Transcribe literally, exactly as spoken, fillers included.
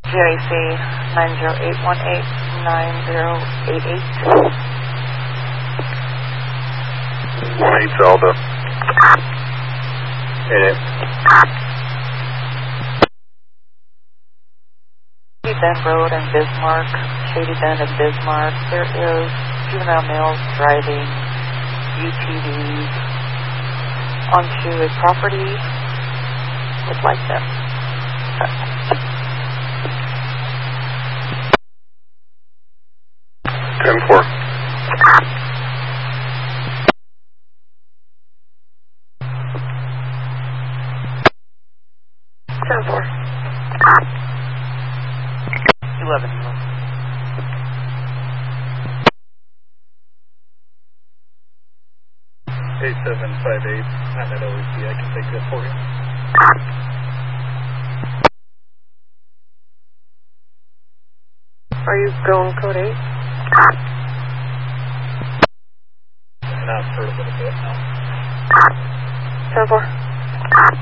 G I C nine zero eight one eight nine zero eight eight. one eight Zelda. eight eight. Shady Bend Road and Bismarck, Shady Bend and Bismarck, there is juvenile males driving U T Vs onto a property. Look like that. ten four. ten four. eleven. eight seven five eight, I'm at O E C, I can take that for you. Are you going code eight? Not for a little bit, no. ten four.